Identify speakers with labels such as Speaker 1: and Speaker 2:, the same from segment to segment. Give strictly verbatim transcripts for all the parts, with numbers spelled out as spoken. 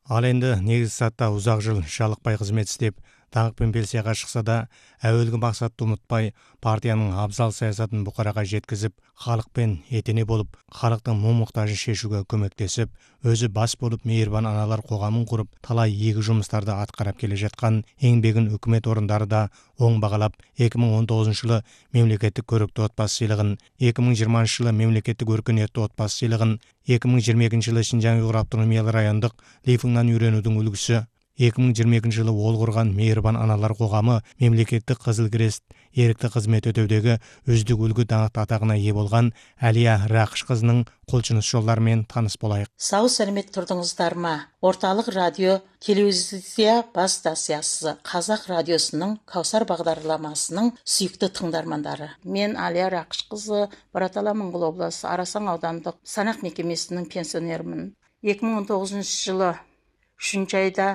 Speaker 1: Ал енді негізгі сатта ұзақ жыл жалықпай қызмет істеп, даңқ пен пенсияға шықса да, әуелгі мақсатты ұмытпай, партияның абзал саясатын бұқараға жеткізіп, халықпен етене болып, халықтың мұң-мұқтажын шешуге көмектесіп, өзі бас болып мейірбан аналар қоғамын құрып, талай игі жұмыстарды атқарып келе жатқан еңбегін үкімет орындары да оң бағалап, екі мың он тоғызыншы жылы мемлекеттік көрікті отбасы сыйлығын, екі мың жиырмасыншы жылы мемлекеттік өркениетті отбасы сыйлығын, екі мың жиырма екінші жылы Шинжаң ұйғыр автономиялы райондық Лифыңнан үйренудің үлгісі, екі мың жиырма екінші жылы ол құрған мейірбан аналар қоғамы мемлекеттік Қызыл Крест ерікті қызмет өтеудегі үздік үлгі даңқты атағына ие болған Әлия Рақышқызының қолшыныс жолдарымен таныс болайық.
Speaker 2: Сау сәлемет тұрдыңыздар ма? Орталық радио телевизия бас станциясы Қазақ радиосының Каусар бағдарламасының сүйікті тыңдармандары. Мен Әлия Рақышқызы, Бұратала Моңғол облысы Арасаң аудандық санақ мекемесінің пенсионерімін. екі мың он тоғызыншы жылы үшінші айда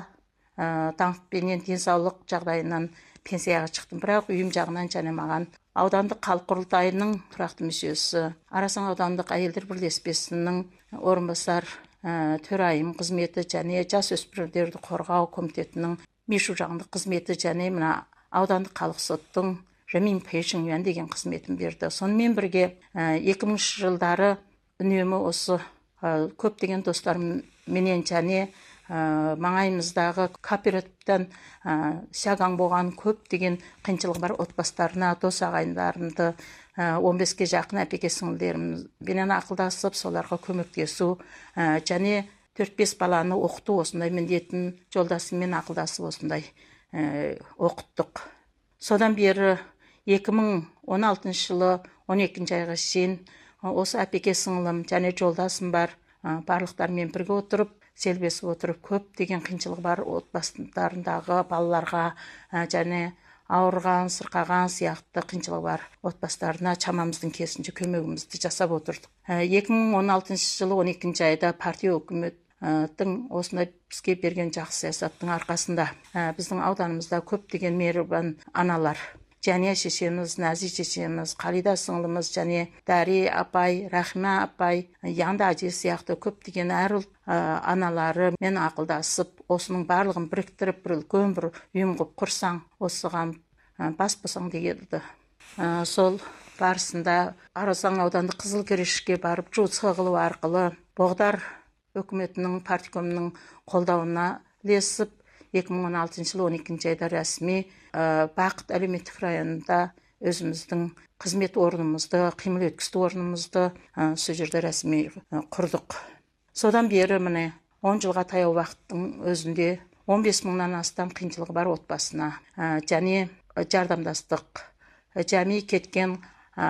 Speaker 2: ә, даңқпенен денсаулық жағдайынан пенсияға шықтым. Бірақ үйім жағынан және маған аудандық халық құрылтайының тұрақты мүшесі, Арасаң аудандық әйелдер бірлеспесінің орынбасар ә, төрайым қызметі және жасөспірімдерді қорғау комитетінің мишу жағындық қызметі және мына аудандық халық соттың Жамин Пейшіңуан деген қызметін берді. Сонымен бірге ә, екі мыңыншы жылдары үнемі осы ә, көптеген достарменен және ә, маңайымыздағы кооперативтен ә, шағаң болған көптеген қиыншылығы бар отбасыларына, дос ағайындарымды, ә, он беске жақын әпеке сіңілдерімізбенен ақылдасып, соларға көмектесу ә, және төрт бес баланы оқыту, осындай міндетін жолдасыммен ақылдасып осындай ә, оқыттық. Содан бері екі мың он алтыншы жылы он екінші айға шейін осы әпеке сіңілім және жолдасым бар ә, барлықтармен бірге отырып, селбесіп отырып, көптеген қиыншылығы бар отбасыларындағы балаларға ә, және ауырған, сырқаған сияқты қиыншылығы бар отбасыларына шамамыздың келісінше көмегімізді жасап отырдық. Ә, екі мың он алтыншы жылы он екінші айда партия үкіметтің осындай бізге берген жақсы саясаттың арқасында ә, біздің ауданымызда көптеген мейірбан аналар, және шешеміз, Нәзи шешеміз, Қалида сіңліміз және Дәри апай, Рахима апай, Янда әже сияқты көптеген әр ұлт ә, аналары мен ақылдасып, осының барлығын біріктіріп, бір үлкен бір ұйым қылып құрсаң, осыған ә, бас қосаң дегенді. Ә, сол барысында Арасаң ауданды Қызыл Крешке барып, жуыс қылу арқылы Боғдар үкіметінің парткомының қолдауына ілесіп, екі мың он алтыншы жылы он екінші айда рәсми ә, Бақыт әлеуметтік районында өзіміздің қызмет орнымызды, қимыл өткізу орнымызды ә, сол жерде рәсми ә, құрдық. Содан бері міне он жылға таяу уақыттың өзінде он бес мыңнан астам қиыншылығы бар отбасына ә, және жардамдастық, жәми кеткен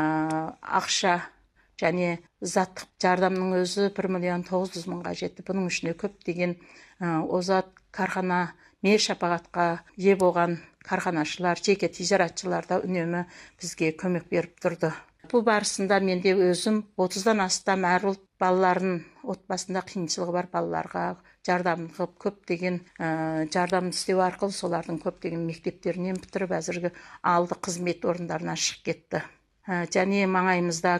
Speaker 2: ә, ақша және заттық жардамның өзі бір миллион тоғыз жүз мыңға жетті. Бұның ішінде көптеген ә, озат кархана, мейір шапағатқа ие болған карханашылар, жеке тижаратшылар да үнемі бізге көмек беріп тұрды. Бұл барысында менде өзім отыздан астам әр ұлт балаларын, отбасында қиыншылығы бар балаларға жардам қылып, көптеген ә, жардам істеу арқылы солардың көптеген мектептерінен бітіріп, әзірге алды қызмет орындарына шығып кетті. Ә, және маңайымызда